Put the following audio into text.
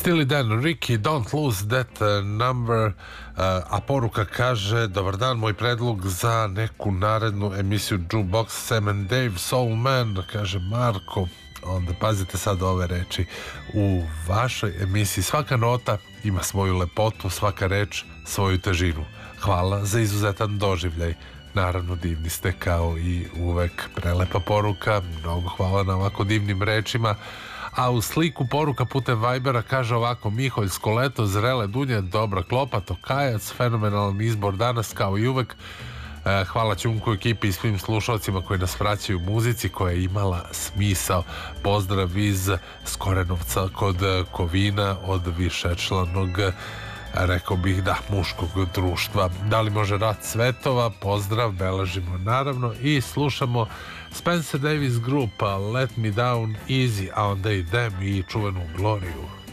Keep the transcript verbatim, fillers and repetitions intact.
Steely Dan, Ricky, Don't Lose That Number, a poruka kaže: dobar dan, moj predlog za neku narednu emisiju Jukebox, Sam and Dave, Soul Man, kaže Marko. Onda pazite sad ove reči: u vašoj emisiji svaka nota ima svoju lepotu, svaka reč svoju težinu. Hvala za izuzetan doživljaj. Naravno, divni ste kao i uvek. Prelepa poruka, mnogo hvala na ovako divnim rečima. A u sliku poruka putem Vibera kaže ovako: Miholjsko leto, zrele dunje, dobra klopa, Tokajac, fenomenalan izbor danas kao i uvek. e, Hvala Ćunku, ekipi i svim slušalcima koji nas vraćaju muzici koja je imala smisao. Pozdrav iz Skorenovca kod Kovina od višečlanog, rekao bih da, muškog društva. Da li može Rat Svetova? Pozdrav, beležimo naravno i slušamo Spencer Davis Group, Let Me Down Easy, a onda idem i čuvenu Gloriju.